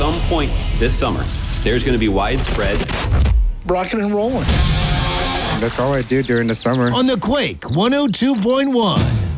some point this summer, there's going to be widespread rocking and rolling. That's all I do during the summer. On the Quake 102.1.